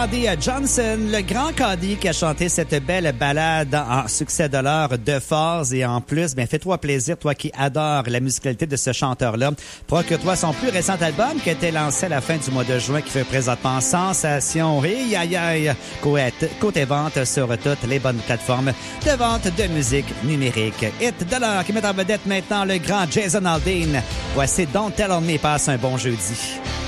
Cody Johnson, le grand Cody qui a chanté cette belle ballade en succès de l'heure de force. Et en plus, fais-toi plaisir, toi qui adores la musicalité de ce chanteur-là. Procure-toi son plus récent album qui a été lancé à la fin du mois de juin, qui fait présentement sensation. Et aïe, côté vente sur toutes les bonnes plateformes de vente de musique numérique. Hit de l'heure qui met en vedette maintenant le grand Jason Aldean. Voici Don't Tell On Me. Passe un bon jeudi.